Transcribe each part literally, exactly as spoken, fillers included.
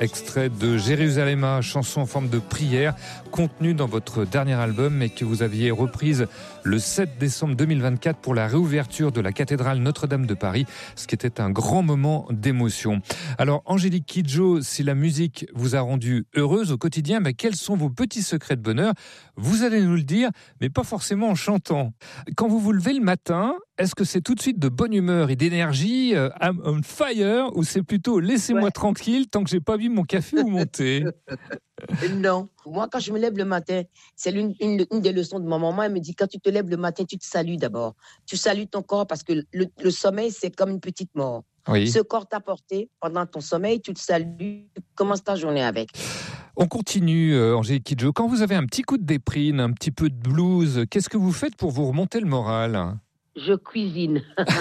extrait de Jérusalem, chanson en forme de prière, contenue dans votre dernier album et que vous aviez reprise le sept décembre deux mille vingt-quatre pour la réouverture de la cathédrale Notre-Dame de Paris, ce qui était un grand moment d'émotion. Alors, Angélique Kidjo, si la musique vous a rendu heureuse au quotidien, mais quels sont vos petits secrets de bonheur? Vous allez nous le dire, mais pas forcément en chantant. Quand vous vous levez le matin, est-ce que c'est tout de suite de bonne humeur et d'énergie, euh, I'm on fire, ou c'est plutôt laissez-moi Ouais. tranquille tant que j'ai pas bu mon café ou mon thé? Non. Moi, quand je me lève le matin, c'est l'une, une, une des leçons de ma maman. Elle me dit, quand tu te lèves le matin, tu te salues d'abord. Tu salues ton corps parce que le, le sommeil, c'est comme une petite mort. Oui. Ce corps t'a porté pendant ton sommeil, tu te salues, tu commences ta journée avec. On continue, euh, Angélique Kidjo. Quand vous avez un petit coup de déprime, un petit peu de blues, qu'est-ce que vous faites pour vous remonter le moral? Je cuisine.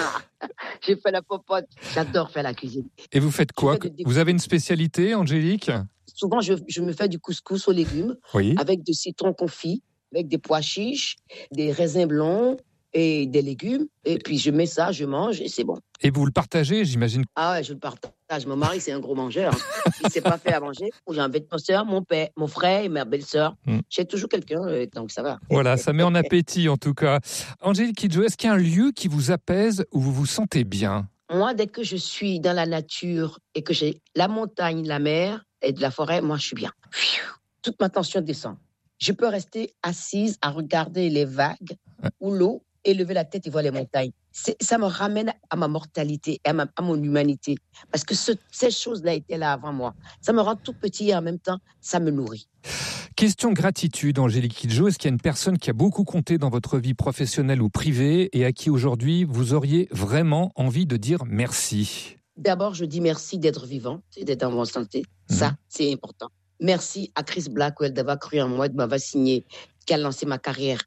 J'ai fait la popote. J'adore faire la cuisine. Et vous faites quoi? fais des- Vous avez une spécialité, Angélique? Souvent, je, je me fais du couscous aux légumes Oui. avec du citron confit, avec des pois chiches, des raisins blonds et des légumes. Et puis, je mets ça, je mange et c'est bon. Et vous le partagez, j'imagine. Ah ouais, je le partage. Mon mari, c'est un gros mangeur. Hein. Il ne s'est pas fait à manger. J'invite ma soeur, mon père, mon frère et ma belle-sœur. Mm. J'ai toujours quelqu'un, euh, donc ça va. Voilà, ça met en appétit en tout cas. Angélique Kidjo, est-ce qu'il y a un lieu qui vous apaise où vous vous sentez bien? Moi, dès que je suis dans la nature et que j'ai la montagne, la mer et de la forêt, moi, je suis bien. Toute ma tension descend. Je peux rester assise à regarder les vagues ou l'eau et lever la tête et voir les montagnes. C'est, ça me ramène à ma mortalité, à, ma, à mon humanité. Parce que ce, ces choses-là étaient là avant moi. Ça me rend tout petit et en même temps, ça me nourrit. Question gratitude, Angélique Kidjo. Est-ce qu'il y a une personne qui a beaucoup compté dans votre vie professionnelle ou privée et à qui aujourd'hui vous auriez vraiment envie de dire merci? D'abord, je dis merci d'être vivant et d'être en bonne santé. Mmh. Ça, c'est important. Merci à Chris Blackwell d'avoir cru en moi, de m'avoir signé, qui a lancé ma carrière